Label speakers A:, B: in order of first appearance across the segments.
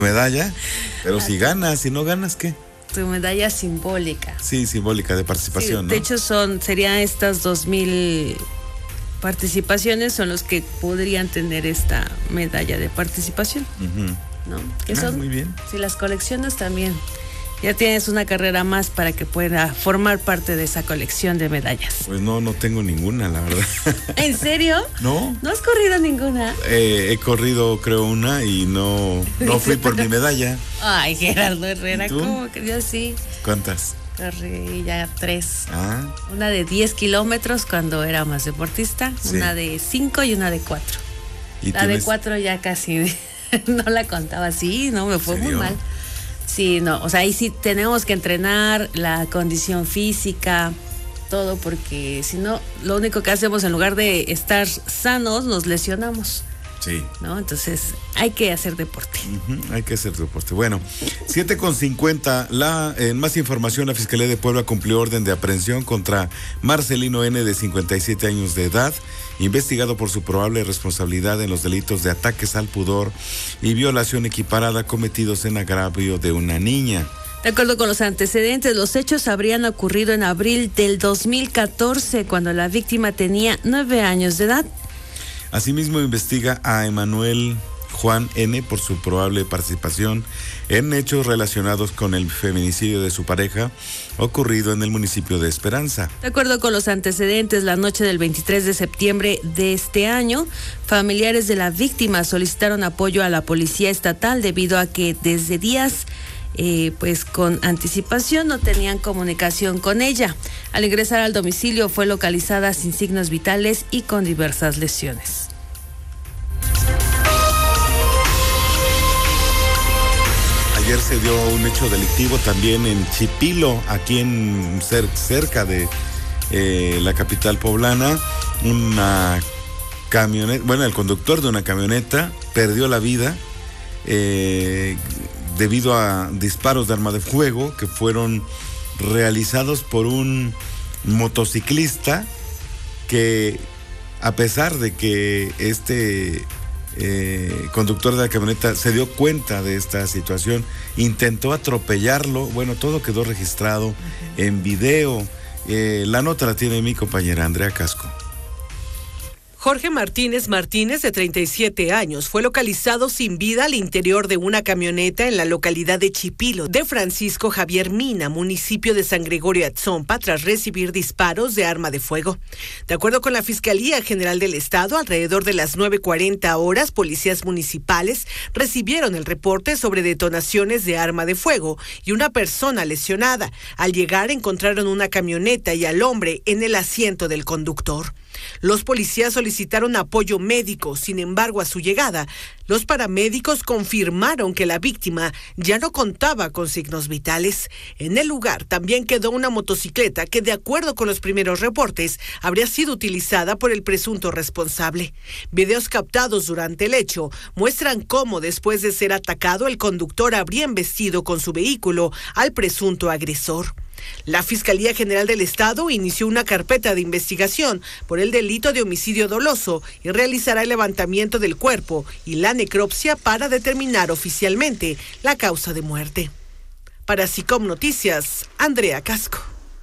A: medalla, pero si ganas, si no ganas, ¿qué?
B: Tu medalla simbólica.
A: Sí, simbólica de participación,
B: sí, de
A: ¿no?
B: hecho serían estas 2,000 participaciones son los que podrían tener esta medalla de participación, ¿no? Que son,
A: muy bien.
B: Si las coleccionas también, ya tienes una carrera más para que pueda formar parte de esa colección de medallas.
A: Pues no tengo ninguna, la verdad.
B: ¿En serio?
A: No.
B: ¿No has corrido ninguna?
A: He corrido, creo, una y no fui por mi medalla.
B: Ay, Gerardo Herrera,
A: ¿Tú?
B: ¿cómo que yo sí?
A: ¿Cuántas?
B: Corrí ya 3.
A: Ah.
B: Una de 10 kilómetros cuando era más deportista,
A: Sí.
B: una de 5 y una de 4.
A: ¿Y
B: La de 4 ya casi no la contaba así, no, me fue muy mal. Sí, no, o sea, ahí sí tenemos que entrenar la condición física, todo, porque si no, lo único que hacemos en lugar de estar sanos, nos lesionamos.
A: Sí.
B: ¿No? Entonces, hay que hacer deporte.
A: Hay que hacer deporte. Bueno, 7:50. En más información, la Fiscalía de Puebla cumplió orden de aprehensión contra Marcelino N., de 57 años de edad, investigado por su probable responsabilidad en los delitos de ataques al pudor y violación equiparada cometidos en agravio de una niña.
B: De acuerdo con los antecedentes, los hechos habrían ocurrido en abril del 2014, cuando la víctima tenía 9 años de edad.
A: Asimismo, investiga a Emanuel Juan N. por su probable participación en hechos relacionados con el feminicidio de su pareja ocurrido en el municipio de Esperanza.
B: De acuerdo con los antecedentes, la noche del 23 de septiembre de este año, familiares de la víctima solicitaron apoyo a la policía estatal debido a que desde días pues con anticipación no tenían comunicación con ella. Al ingresar al domicilio fue localizada sin signos vitales y con diversas lesiones.
A: Ayer se dio un hecho delictivo también en Chipilo, aquí cerca de la capital poblana. Una camioneta, bueno, el conductor de una camioneta perdió la vida debido a disparos de arma de fuego que fueron realizados por un motociclista que, a pesar de que este conductor de la camioneta se dio cuenta de esta situación, intentó atropellarlo. Bueno, todo quedó registrado en video. La nota la tiene mi compañera Andrea Casco.
C: Jorge Martínez, de 37 años, fue localizado sin vida al interior de una camioneta en la localidad de Chipilo, de Francisco Javier Mina, municipio de San Gregorio Atzompa, tras recibir disparos de arma de fuego. De acuerdo con la Fiscalía General del Estado, alrededor de las 9:40 horas, policías municipales recibieron el reporte sobre detonaciones de arma de fuego y una persona lesionada. Al llegar, encontraron una camioneta y al hombre en el asiento del conductor. Los policías solicitaron apoyo médico, sin embargo, a su llegada, los paramédicos confirmaron que la víctima ya no contaba con signos vitales. En el lugar también quedó una motocicleta que, de acuerdo con los primeros reportes, habría sido utilizada por el presunto responsable. Videos captados durante el hecho muestran cómo, después de ser atacado, el conductor habría embestido con su vehículo al presunto agresor. La Fiscalía General del Estado inició una carpeta de investigación por el delito de homicidio doloso y realizará el levantamiento del cuerpo y la necropsia para determinar oficialmente la causa de muerte. Para SICOM Noticias, Andrea Casco.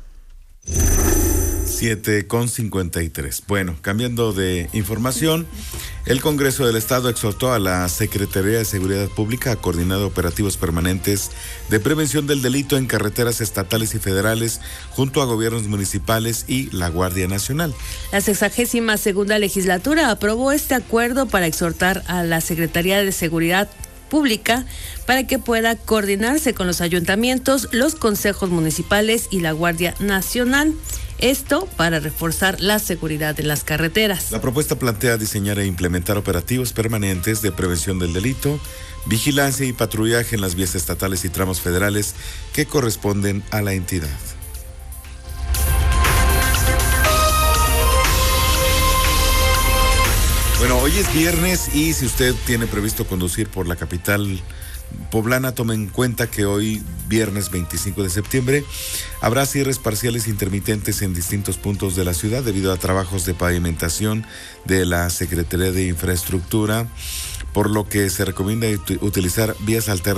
A: 7:53. Bueno, cambiando de información, el Congreso del Estado exhortó a la Secretaría de Seguridad Pública a coordinar operativos permanentes de prevención del delito en carreteras estatales y federales junto a gobiernos municipales y la Guardia Nacional.
B: La 62ª legislatura aprobó este acuerdo para exhortar a la Secretaría de Seguridad Pública para que pueda coordinarse con los ayuntamientos, los consejos municipales y la Guardia Nacional. Esto para reforzar la seguridad en las carreteras.
A: La propuesta plantea diseñar e implementar operativos permanentes de prevención del delito, vigilancia y patrullaje en las vías estatales y tramos federales que corresponden a la entidad. Bueno, hoy es viernes y si usted tiene previsto conducir por la capital poblana toma en cuenta que hoy, viernes 25 de septiembre, habrá cierres parciales intermitentes en distintos puntos de la ciudad debido a trabajos de pavimentación de la Secretaría de Infraestructura, por lo que se recomienda utilizar vías alternativas